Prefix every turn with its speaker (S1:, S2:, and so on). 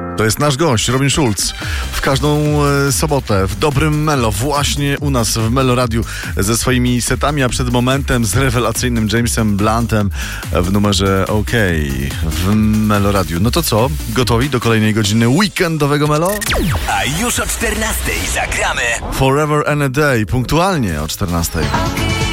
S1: To jest nasz gość, Robin Schulz. W każdą sobotę w Dobrym Melo, właśnie u nas w Melo Radiu ze swoimi setami, a przed momentem z rewelacyjnym Jamesem Bluntem w numerze OK w Melo Radiu. No to co? Gotowi do kolejnej godziny weekendowego Melo?
S2: A już o 14:00 zagramy
S1: Forever and a Day, punktualnie o 14:00.